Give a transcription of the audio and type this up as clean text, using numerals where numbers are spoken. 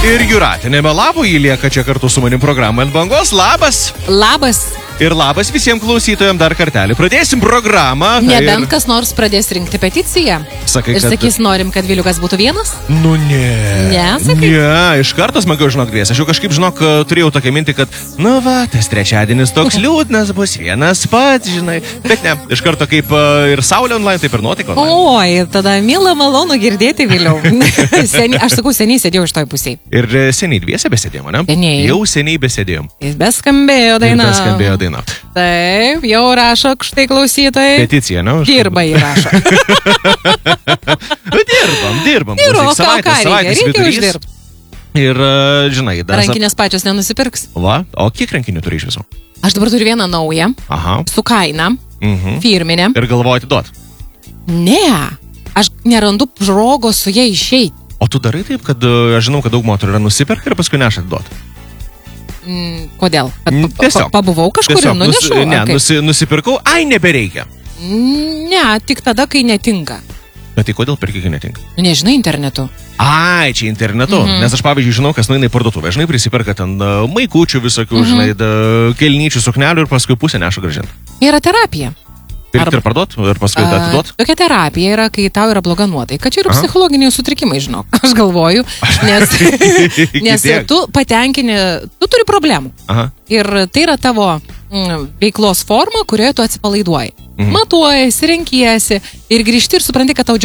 Ir Jūratė nemelavo, jį lieka čia kartu su manim programą ant bangos. Labas. Labas. Ir labas visiems klausytojams dar kartelį. Pradėsim programą. Nebent kas nors pradės rinkti peticiją. Sakai, ir sakys, norim, kad Viliukas būtų vienas? Nu ne. Ne, sakai? Ne, iš karto smagiau, žinok, dvies. Aš jau kažkaip, žinok, turėjau tokią mintį, kad, nu va, tas trečiadienis toks liūdnas bus, vienas pats, žinai. Bet ne, iš karto kaip ir Saulė online, taip ir nuotaika online. Oi, tada mila malonu girdėti Viliau. Aš sakau, seniai sėdėjau iš toj pusėj. Ir seniai dviese besėdėjom, ne? Seniai. Jau seniai besėdėjom. Beskambėjo daina. Beskambėjo daina. Taip, jau rašo štai klausytojai. Peticija, ne? Dirba įrašo. Dirbam. Ką reikia uždirbti. Ir, žinai, dar... Rankinės pačios nenusipirks. Va, o kiek rankinių turi iš viso? Aš dabar turiu vieną naują. Aha. Su kaina. Firminė. Ir galvoju atiduot? Ne, aš nerandu progos su ją išeiti. O tu darai taip, kad aš žinau, kad daug moterų yra nusipirka ir paskui neša atiduot? Kodėl? Tiesiog. Pabuvau kažkur ir nunešu? Ne, nusipirkau, ai, nebereikia. Ne, tik tada, kai netinka. Bet tai kodėl perki, kai netinka? Nežinai, internetu. Ai, čia internetu. Nes aš, pavyzdžiui, žinau, kas nueina į parduotuvę. Žinai, prisiperka ten maikučių visokių, žinai, kelnyčių, suknelių ir paskui pusę neša grąžinti. Yra terapija. Pirkti ir parduot, ir paskui atiduot? Tokia terapija yra, kai tau yra bloga nuotaika. Čia yra psichologiniai sutrikimai, žinok. Aš galvoju, nes tu patenkini, tu turi problemų. Aha. Ir tai yra tavo veiklos forma, kurioje tu atsipalaiduoji. Matuojasi, renkiesi ir grįžti ir supranti, kad tau